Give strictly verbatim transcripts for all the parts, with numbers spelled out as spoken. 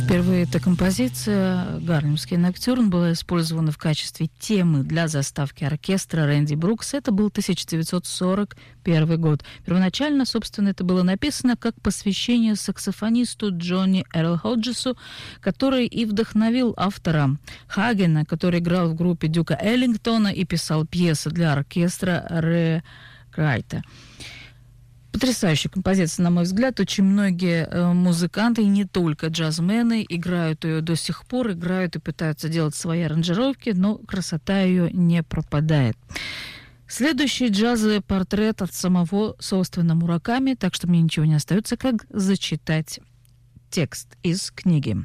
Впервые эта композиция «Гарлемский ноктюрн» была использована в качестве темы для заставки оркестра Рэнди Брукс. Это был тысяча девятьсот сорок первый год. Первоначально, собственно, это было написано как посвящение саксофонисту Джонни Эрл Ходжесу, который и вдохновил автора Хагена, который играл в группе Дюка Эллингтона и писал пьесы для оркестра Ре Крайта. Потрясающая композиция, на мой взгляд. Очень многие э, музыканты, и не только джазмены, играют ее до сих пор, играют и пытаются делать свои аранжировки, но красота ее не пропадает. Следующий джазовый портрет от самого, собственно, Мураками, так что мне ничего не остается, как зачитать текст из книги.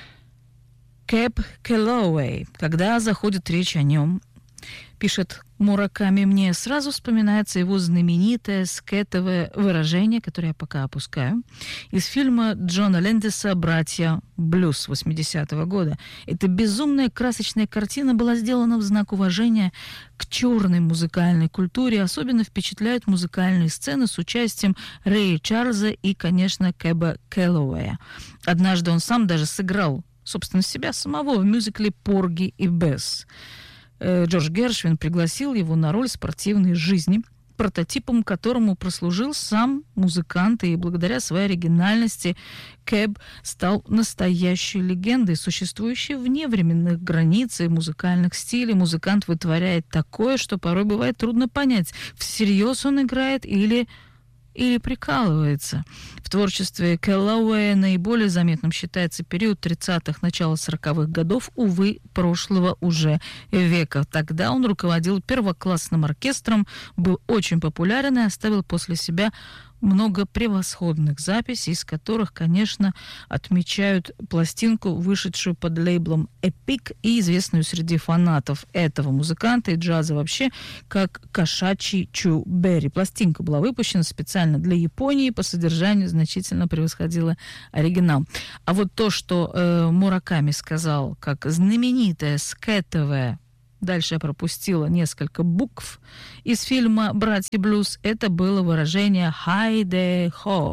Кэб Кэллоуэй. Когда заходит речь о нем, пишет Мураками, мне сразу вспоминается его знаменитое скетовое выражение, которое я пока опускаю, из фильма Джона Лэндиса «Братья Блюз» восьмидесятого года. Эта безумная красочная картина была сделана в знак уважения к черной музыкальной культуре. Особенно впечатляют музыкальные сцены с участием Рэя Чарльза и, конечно, Кэба Кэллоуэя. Однажды он сам даже сыграл, собственно, себя самого в мюзикле «Порги и Бесс». Джордж Гершвин пригласил его на роль спортивной жизни, прототипом которому прослужил сам музыкант, и благодаря своей оригинальности Кэб стал настоящей легендой, существующей вне временных границ и музыкальных стилей. Музыкант вытворяет такое, что порой бывает трудно понять, всерьез он играет или... или прикалывается. В творчестве Кэллоуэя наиболее заметным считается период тридцатых, начало сороковых годов, увы, прошлого уже века. Тогда он руководил первоклассным оркестром, был очень популярен и оставил после себя много превосходных записей, из которых, конечно, отмечают пластинку, вышедшую под лейблом Epic и известную среди фанатов этого музыканта и джаза вообще, как «Кошачий Чу Берри». Пластинка была выпущена специально для Японии, по содержанию значительно превосходила оригинал. А вот то, что э, Мураками сказал, как знаменитая скетовая, дальше я пропустила несколько букв из фильма «Братья Блюз», это было выражение «Hi-de-ho».